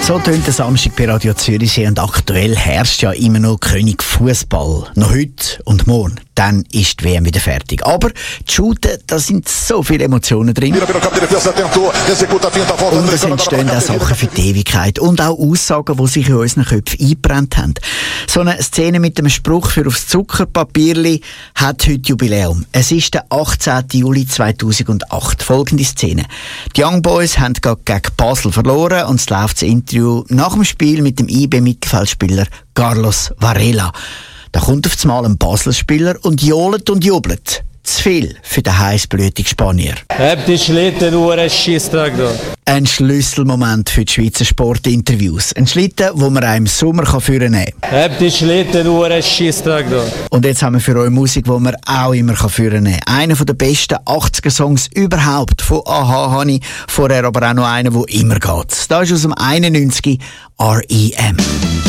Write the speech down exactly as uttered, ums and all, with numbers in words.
So tönt der Samstag bei Radio Zürichsee und aktuell herrscht ja immer noch König Fußball. Noch heute und morgen, dann ist die W M wieder fertig. Aber die Shooten, da sind so viele Emotionen drin. Und es entstehen auch Sachen für die Ewigkeit und auch Aussagen, die sich in unseren Köpfen eingebrannt haben. So eine Szene mit dem Spruch für aufs Zuckerpapierli hat heute Jubiläum. Es ist der achtzehnten Juli zweitausendacht. Folgende Szene. Die Young Boys haben gerade gegen Basel verloren und es läuft das Interview nach dem Spiel mit dem I B-Mittelfeldspieler Carlos Varela. Da kommt auf einmal ein Basel-Spieler und johlet und jubelt. Zu viel für den heissblütigen Spanier. Hab die Schlitten nur einen Scheissdreck da. Ein Schlüsselmoment für die Schweizer Sportinterviews. Ein Schlitten, den man auch im Sommer führen kann. Hab die Schlitten nur einen Scheissdreck da. Und jetzt haben wir für euch Musik, die man auch immer führen kann. Einer der besten achtziger-Songs überhaupt. Von Aha habe ich vorher aber auch noch einen, der immer geht. Da ist aus dem einundneunzig R E M.